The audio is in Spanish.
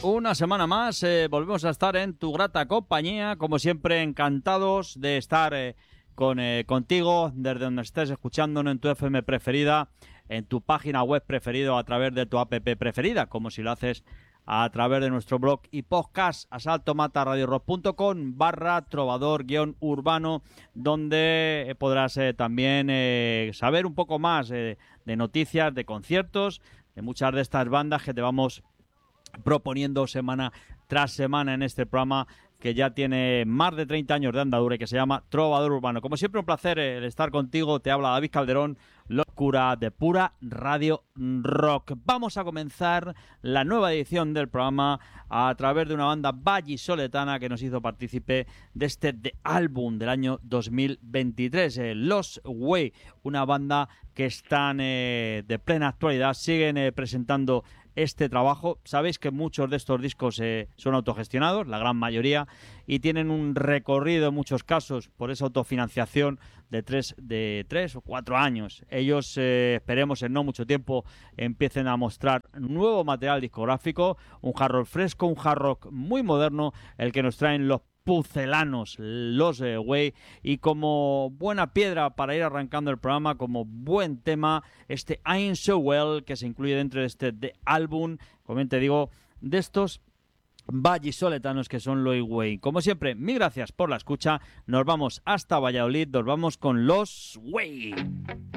Una semana más volvemos a estar en tu grata compañía, como siempre encantados de estar contigo desde donde estés escuchándonos, en tu FM preferida, en tu página web preferida o a través de tu app preferida, como si lo haces a través de nuestro blog y podcast asaltomataradiorock.com/trovador-urbano, donde podrás también saber un poco más de noticias, de conciertos, de muchas de estas bandas que te vamos proponiendo semana tras semana en este programa que ya tiene más de 30 años de andadura y que se llama Trovador Urbano. Como siempre, un placer el estar contigo. Te habla David Calderón, locura de pura radio rock. Vamos a comenzar la nueva edición del programa a través de una banda vallisoletana que nos hizo partícipe de este álbum del año 2023, Lost Way, una banda que están de plena actualidad, siguen presentando este trabajo. Sabéis que muchos de estos discos son autogestionados, la gran mayoría, y tienen un recorrido en muchos casos por esa autofinanciación de tres o 4 años. Ellos, esperemos en no mucho tiempo, empiecen a mostrar nuevo material discográfico, un hard rock fresco, un hard rock muy moderno, el que nos traen los pucelanos, Lost Way, y como buena piedra para ir arrancando el programa, como buen tema, este I'm So Well, que se incluye dentro de este álbum, como te digo, de estos vallisoletanos que son Lost Way. Como siempre, mil gracias por la escucha. Nos vamos hasta Valladolid, nos vamos con Lost Way.